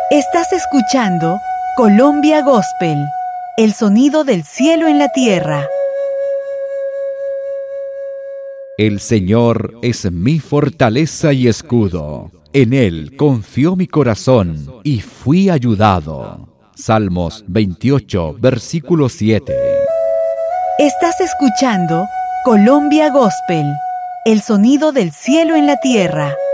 Estás escuchando Colombia Gospel, el sonido del cielo en la tierra. El Señor es mi fortaleza y escudo. En Él confió mi corazón y fui ayudado. Salmos 28, versículo 7. Estás escuchando Colombia Gospel, el sonido del cielo en la tierra.